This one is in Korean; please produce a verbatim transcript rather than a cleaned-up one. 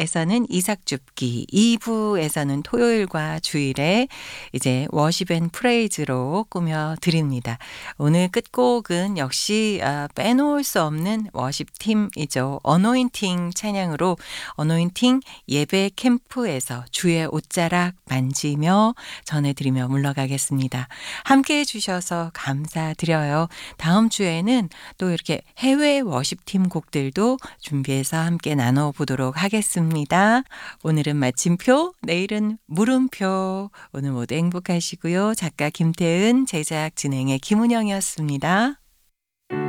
부에서는 이삭줍기, 이 부에서는 토요일과 주일에 이제 워십 앤 프레이즈로 꾸며 드립니다. 오늘 끝곡은 역시 아, 빼놓을 수 없는 워십팀이죠. 어노인팅 찬양으로 어노인팅 예배 캠프에서 주의 옷자락 만지며 전해드리며 물러가겠습니다. 함께해 주셔서 감사드려요. 다음 주에는 또 이렇게 해외 워십팀 곡들도 준비해서 함께 나눠보도록 하겠습니다. 오늘은 마침표, 내일은 물음표. 오늘 모두 행복하시고요. 작가 김태은, 제작 진행의 김은영이었습니다.